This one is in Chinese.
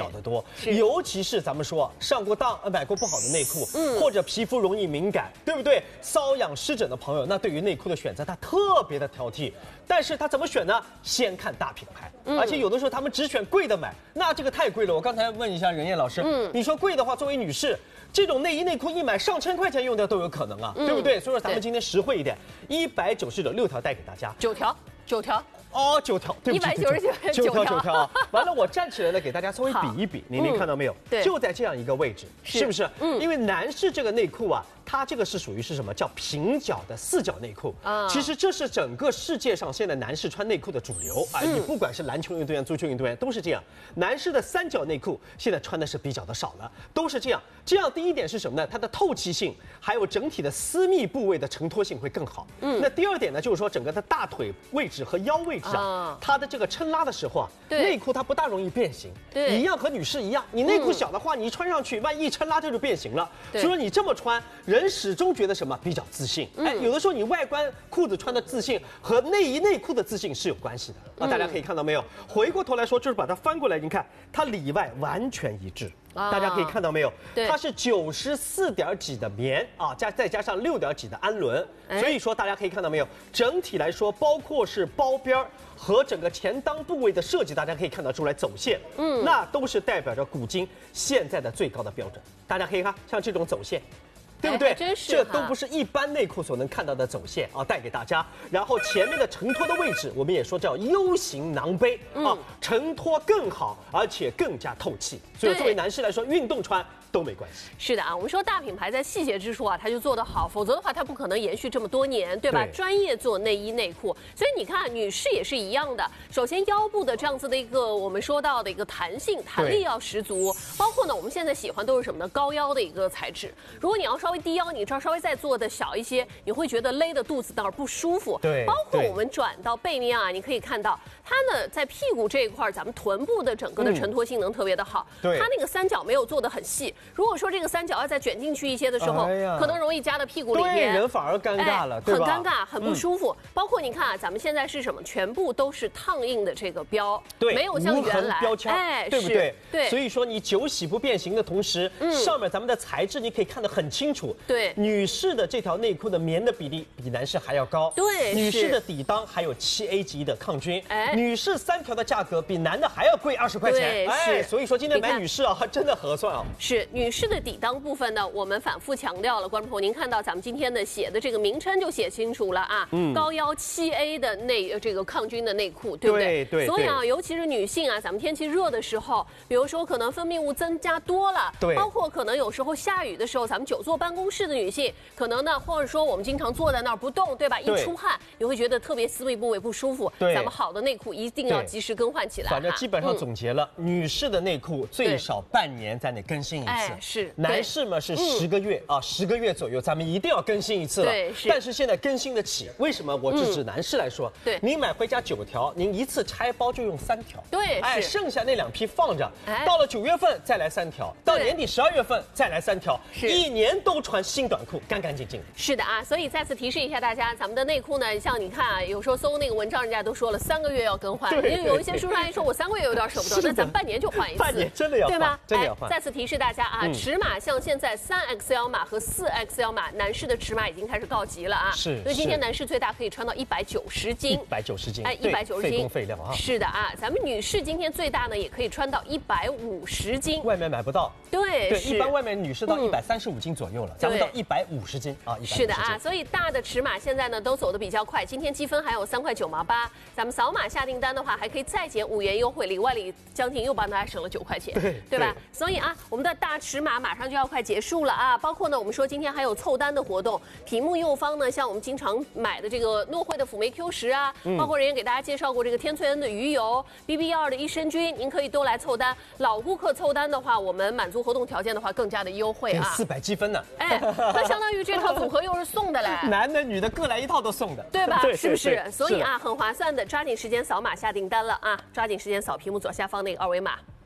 小得多。尤其是咱们说上过当、买过不好的内裤，或者皮肤容易敏感，对不对？瘙痒湿疹的朋友，那对于内裤的选择他特别的挑剔。但是他怎么选呢？先看大品牌，而且有的时候他们只选贵的买，那这个太贵了。我刚才问一下任燕老师，你说贵的话，作为女士，这种内衣内裤一买上千块钱用掉都有可能啊，对不对？所以说咱们今天实惠一点，199.6条带给大家 ，9条。 哦，9条，对不起，9条啊！完了，我站起来了，给大家稍微比一比，您看到没有？ 对， 就在这样一个位置，是不是？因为男士这个内裤啊，它这个是属于是什么？叫平角的4角内裤啊。其实这是整个世界上现在男士穿内裤的主流啊。你不管是篮球运动员、足球运动员都是这样。男士的3角内裤现在穿的是比较的少了，都是这样。这样第一点是什么呢？它的透气性，还有整体的私密部位的承托性会更好。那第二点呢，就是说整个的大腿位置和腰位置啊，它的这个撑拉的时候啊，内裤它不大容易变形。对，一样和女士一样，你内裤小的话，你穿上去万一撑拉这就变形了。所以说你这么穿，人始终觉得什么比较自信。哎，有的时候你外观裤子穿的自信和内衣内裤的自信是有关系的。大家可以看到没有？回过头来说，就是把它翻过来，你看它里外完全一致。大家可以看到没有？它是94点几的棉啊，再加上6点几的氨纶，所以说大家可以看到没有？整体来说，包括是包边和整个前裆部位的设计，大家可以看得出来走线，那都是代表着古今现在的最高的标准。大家可以看，像这种走线。对不对？这都不是一般内裤所能看到的走线啊，带给大家。然后前面的承托的位置，我们也说叫 U 型囊杯啊，承托更好，而且更加透气。所以作为男士来说，运动穿都没关系。 是的啊，我们说大品牌在细节之处啊，它就做得好，否则的话它不可能延续这么多年，对吧？专业做内衣内裤，所以你看女士也是一样的。首先腰部的这样子的一个我们说到的一个弹性、弹力要十足，包括呢我们现在喜欢都是什么呢？高腰的一个材质。如果你要稍微低腰，你这儿稍微再做的小一些，你会觉得勒的肚子那儿不舒服。 对， 包括我们转到背面啊，你可以看到它呢在屁股这一块，咱们臀部的整个的承托性能特别的好。对，它那个三角没有做的很细。如果说这个三角要再卷进去一些的时候，可能容易夹到屁股里面， 对，人反而尴尬了，对吧？ 很尴尬，很不舒服。包括你看啊，咱们现在是什么？全部都是烫印的这个标， 对， 没有像原来标签，对不对？ 对。 所以说你久洗不变形的同时，上面咱们的材质你可以看得很清楚。对，女士的这条内裤的棉的比例比男士还要高。对，女士的底裆还有7A 级的抗菌。哎，女士3条的价格比男的还要贵20块钱。哎，所以说今天买女士啊，真的合算啊。 是女士的底裆部分呢，我们反复强调了，观众朋友，您看到咱们今天的写的这个名称就写清楚了啊，高腰7A 的这个抗菌的内裤，对不对？对。所以啊，尤其是女性啊，咱们天气热的时候，比如说可能分泌物增加多了，对，包括可能有时候下雨的时候，咱们久坐办公室的女性，可能呢，或者说我们经常坐在那儿不动，对吧？一出汗，你会觉得特别私密部位不舒服。对，咱们好的内裤一定要及时更换起来。 反正基本上总结了，女士的内裤最少半年咱得更新一次，是。男士嘛是10个月啊，10个月左右，咱们一定要更新一次了。对，是。但是现在更新得起，为什么？我只指男士来说，对，您买回家9条，您一次拆包就用3条。对，哎，剩下那2批放着，到了9月份再来3条，到年底12月份再来3条，一年都穿新短裤，干干净净。 是的啊，所以再次提示一下大家，咱们的内裤呢，像你看啊，有时候搜那个文章，人家都说了3个月要更换，因为有一些叔叔阿姨说我3个月有点舍不得，那咱半年就换一次， 半年真的要换，对吧？真的要换。 再次提示大家啊，尺码像现在3XL 码和4XL 码，男士的尺码已经开始告急了啊。是。所以今天男士最大可以穿到190斤 ，190斤， 哎，190斤， 费工费料啊。是的啊，咱们女士今天最大呢也可以穿到150斤， 外面买不到。 对， 一般外面女士到135斤左右了，咱们到150斤啊。 是的啊，所以大的尺码现在呢都走得比较快，今天积分还有3块9毛8，咱们扫码下订单的话还可以再减5元优惠，里外里将近又帮大家省了9块钱，对吧？所以啊，我们的大尺码马上就要快结束了啊，包括呢我们说今天还有凑单的活动，屏幕右方呢像我们经常买的这个诺惠的辅酶 Q10啊，包括人家给大家介绍过这个天翠恩的鱼油、BB2的益生菌，您可以都来凑单。老顾客凑单的话，我们满足活动条件的话更加的优惠啊 ，400积分呢。 哎，那相当于这套组合又是送的嘞， 男的女的各来一套都送的， 对吧？是不是？所以啊，很划算的，抓紧时间扫码下订单了啊！抓紧时间扫屏幕左下方那个2维码。